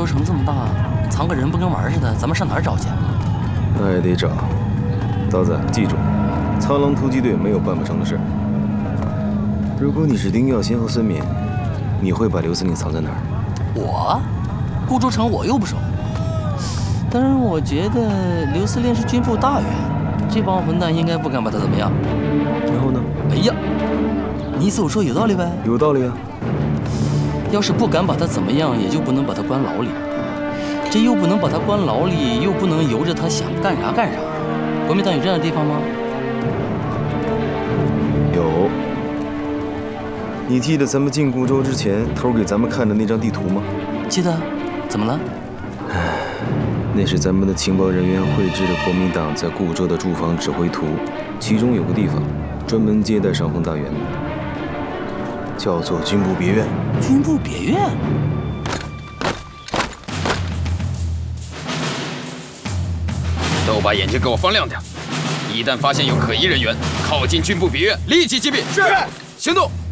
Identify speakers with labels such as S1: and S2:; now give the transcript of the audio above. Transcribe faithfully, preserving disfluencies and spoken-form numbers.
S1: 州城这么大，藏个人不跟玩似的，咱们上哪儿找去？
S2: 那也得找。刀子，记住，苍狼突击队没有办不成的事。如果你是丁耀先和孙敏，你会把刘司令藏在哪儿？
S1: 我，顾州城我又不熟。但是我觉得刘司令是军部大员，这帮混蛋应该不敢把他怎么样。
S2: 然后呢？
S1: 哎呀，你意思我说有道理呗？
S2: 有道理啊。
S1: 要是不敢把他怎么样，也就不能把他关牢里。这又不能把他关牢里，又不能由着他想干啥干啥。国民党有这样的地方吗？
S2: 有。你记得咱们进固州之前偷给咱们看的那张地图吗？
S1: 记得。怎么了？
S2: 唉，那是咱们的情报人员绘制的国民党在固州的驻防指挥图，其中有个地方专门接待上峰大员的，叫做军部别院。
S1: 军部别院？
S3: 都把眼睛给我放亮点！一旦发现有可疑人员靠近军部别院，立即击毙。是，行动。